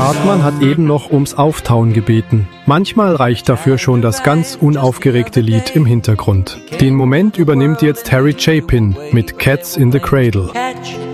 Hartmann hat eben noch ums Auftauen gebeten. Manchmal reicht dafür schon das ganz unaufgeregte Lied im Hintergrund. Den Moment übernimmt jetzt Harry Chapin mit Cats in the Cradle.